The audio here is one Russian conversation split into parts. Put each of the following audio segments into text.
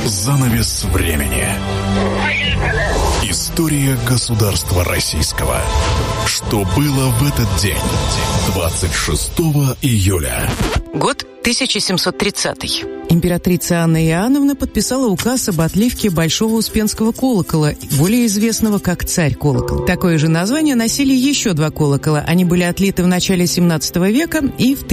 Занавес времени. История государства российского. Что было в этот день? 26 июля. Год 1730. Императрица Анна Иоанновна подписала указ об отливке Большого Успенского колокола, более известного как Царь-колокол. Такое же название носили еще два колокола. Они были отлиты в начале 17 века и в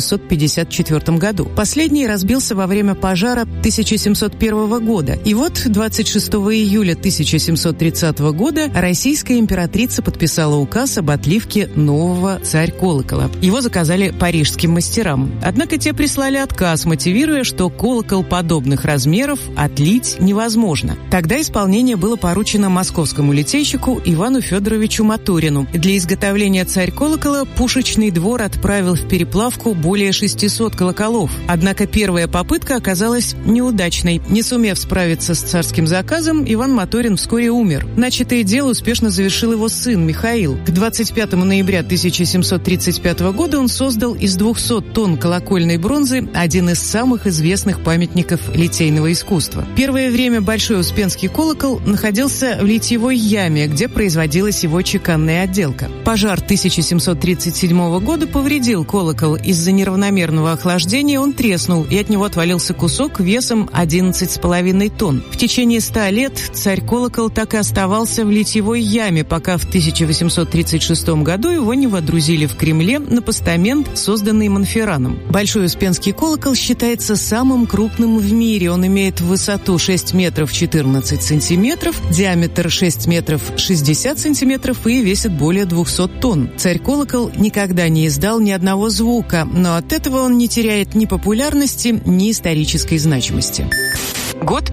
1654 году. Последний разбился во время пожара 1701 года. И вот 26 июля 1730 года российская императрица подписала указ об отливке нового Царь-колокола. Его заказали парижским мастерам. Однако те прислали отказ, мотивируя, что колокол подобных размеров отлить невозможно. Тогда исполнение было поручено московскому литейщику Ивану Федоровичу Матурину. Для изготовления Царь-колокола пушечный двор отправил в переплавку более 600 колоколов. Однако первая попытка оказалась неудачной. Не сумев справиться с царским заказом, Иван Матурин вскоре умер. Начатое дело успешно завершил его сын Михаил. К 25 ноября 1735 года он создал из 200 тонн колокольной бронзы один из самых известных памятников литейного искусства. Первое время Большой Успенский колокол находился в литьевой яме, где производилась его чеканная отделка. Пожар 1737 года повредил колокол. Из-за неравномерного охлаждения он треснул, и от него отвалился кусок весом 11,5 тонн. В течение 100 лет Царь-колокол так и оставался в литьевой яме, пока в 1836 году его не водрузили в Кремле на постамент, созданный Монферраном. Большой Успенский колокол считается самым крупным в мире. Он имеет высоту 6 метров 14 сантиметров, диаметр 6 метров 60 сантиметров и весит более 200 тонн. Царь-колокол никогда не издал ни одного звука, но от этого он не теряет ни популярности, ни исторической значимости. Год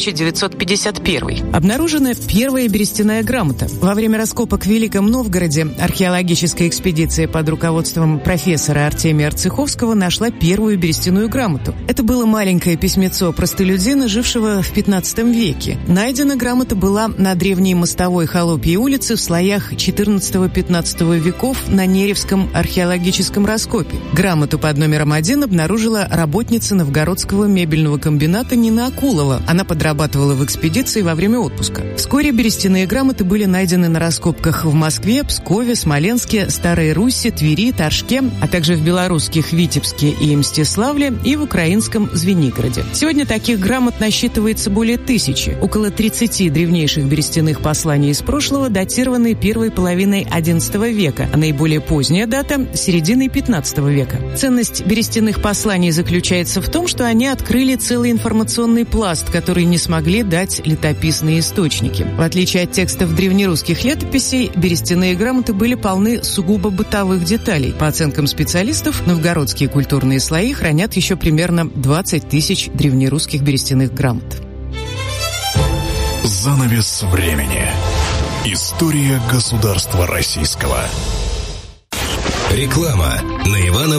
1951. Обнаружена первая берестяная грамота. Во время раскопок в Великом Новгороде археологическая экспедиция под руководством профессора Артемия Арцеховского нашла первую берестяную грамоту. Это было маленькое письмецо простолюдина, жившего в 15 веке. Найдена грамота была на древней мостовой Холопьей улице в слоях 14-15 веков на Неревском археологическом раскопе. Грамоту под номером 1 обнаружила работница Новгородского мебельного комбината Нина Акулова. Она подрабатывала в экспедиции во время отпуска. Вскоре берестяные грамоты были найдены на раскопках в Москве, Пскове, Смоленске, Старой Русси, Твери, Торжке, а также в белорусских Витебске и Мстиславле и в украинском Звенигороде. Сегодня таких грамот насчитывается более 1000. Около 30 древнейших берестяных посланий из прошлого датированы первой половиной XI века, а наиболее поздняя дата – серединой XV века. Ценность берестяных посланий заключается в том, что они открыли целый информационный пласт, который не смогли дать летописные источники. В отличие от текстов древнерусских летописей, берестяные грамоты были полны сугубо бытовых деталей. По оценкам специалистов, новгородские культурные слои хранят еще примерно 20 тысяч древнерусских берестяных грамот. Занавес времени. История государства российского. Реклама на Иванова